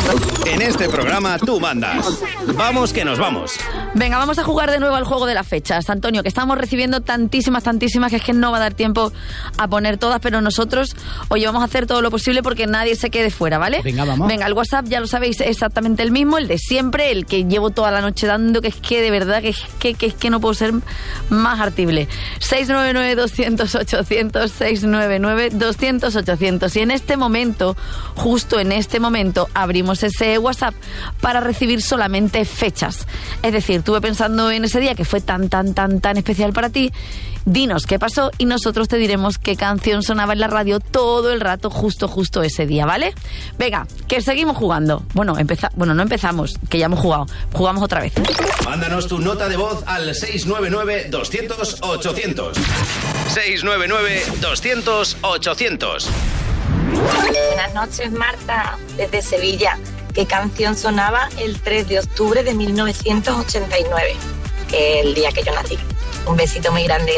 En este programa tú mandas. Vamos que nos vamos. Venga, vamos a jugar de nuevo al juego de las fechas, Antonio, que estamos recibiendo tantísimas, que es que no va a dar tiempo a poner todas, pero nosotros, oye, vamos a hacer todo lo posible porque nadie se quede fuera, ¿vale? Venga, vamos. Venga, el WhatsApp ya lo sabéis, exactamente el mismo, el de siempre, el que llevo toda la noche dando, que es que de verdad, que es que no puedo ser más artible. 699-200-800, 699-200-800. Y en este momento, justo en este momento, abrimos ese WhatsApp para recibir solamente fechas. Es decir, estuve pensando en ese día que fue tan especial para ti. Dinos qué pasó y nosotros te diremos qué canción sonaba en la radio todo el rato, justo ese día, ¿vale? Venga, que seguimos jugando. Bueno, no empezamos, que ya hemos jugado. Jugamos otra vez. Mándanos tu nota de voz al 699-200-800. 699-200-800. Buenas noches, Marta, desde Sevilla. ¿Qué canción sonaba el 3 de octubre de 1989? Que es el día que yo nací. Un besito muy grande.